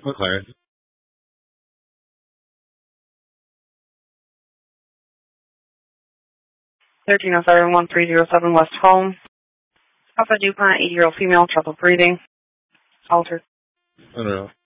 McLaren. 1307-1307 West Home. Alpha DuPont, 8-year-old female, trouble breathing. Altered. I don't know.